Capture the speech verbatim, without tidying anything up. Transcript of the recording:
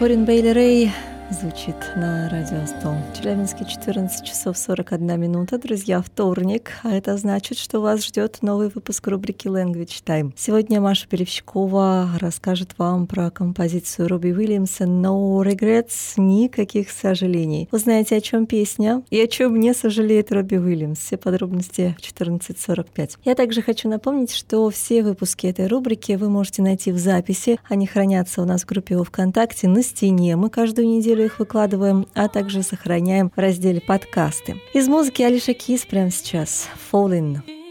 Корин Бейли Рэй звучит на радио сто. В Челябинске четырнадцать часов сорок одна минута. Друзья, вторник, а это значит, что вас ждет новый выпуск рубрики Language Time. Сегодня Маша Перевщикова расскажет вам про композицию Робби Уильямса No Regrets, никаких сожалений. Узнаете, о чем песня и о чем не сожалеет Робби Уильямс. Все подробности в четырнадцать сорок пять. Я также хочу напомнить, что все выпуски этой рубрики вы можете найти в записи. Они хранятся у нас в группе во ВКонтакте на стене. Мы каждую неделю их выкладываем, а также сохраняем в разделе «Подкасты». Из музыки Алиша Кис прямо сейчас «Falling».